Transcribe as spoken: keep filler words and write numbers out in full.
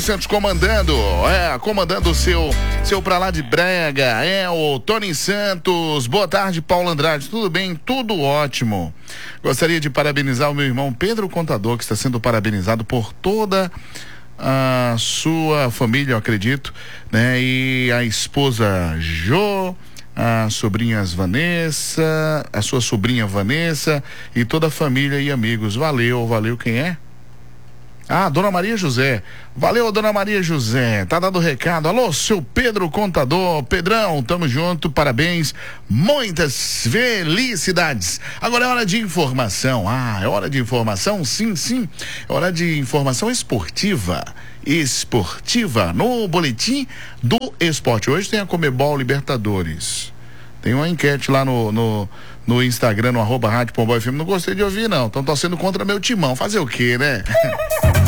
Santos comandando, é, comandando o seu, seu pra lá de brega, é o Tony Santos. Boa tarde, Paulo Andrade, tudo bem? Tudo ótimo. Gostaria de parabenizar o meu irmão Pedro Contador, que está sendo parabenizado por toda a sua família, eu acredito, né? E a esposa Jo, a sobrinhas Vanessa, a sua sobrinha Vanessa e toda a família e amigos. Valeu, valeu, quem é? Ah, Dona Maria José. Valeu, Dona Maria José. Tá dado o recado. Alô, seu Pedro Contador. Pedrão, tamo junto, parabéns. Muitas felicidades. Agora é hora de informação. Ah, é hora de informação? Sim, sim. É hora de informação esportiva. Esportiva no Boletim do Esporte. Hoje tem a Comebol Libertadores. Tem uma enquete lá no, no, no Instagram, no arroba Rádio Pomboy F M. Não gostei de ouvir, não. Estão torcendo contra meu timão. Fazer o quê, né?